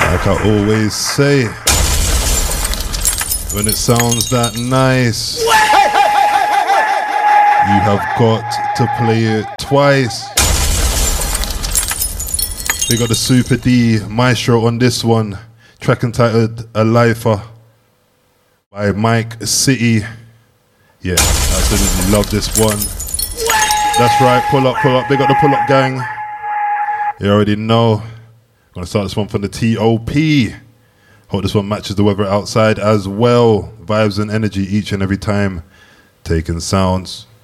Like I always say, when it sounds that nice, you have got to play it twice. We got the Super D Maestro on this one, track entitled A Lifer by Mike City. Yeah, absolutely love this one. That's right, pull up, big up the pull up gang. You already know. I'm gonna start this one from the T.O.P. Hope this one matches the weather outside as well. Vibes and energy each and every time. Taking sounds.